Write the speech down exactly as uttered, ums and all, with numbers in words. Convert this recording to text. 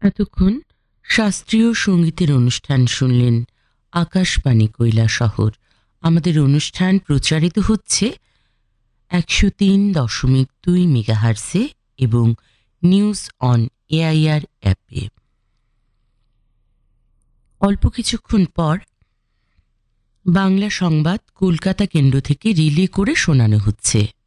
এতক্ষণ শাস্ত্রীয় সঙ্গীতের অনুষ্ঠান শুনলেন আকাশবাণী কৈলাসহর। আমাদের অনুষ্ঠান প্রচারিত হচ্ছে একশো তিন দশমিক দুই মেগাহার্সে এবং নিউজ অন এআইআর অ্যাপে। অল্প কিছুক্ষণ পর বাংলা সংবাদ কলকাতা কেন্দ্র থেকে রিলে করে শোনানো হচ্ছে।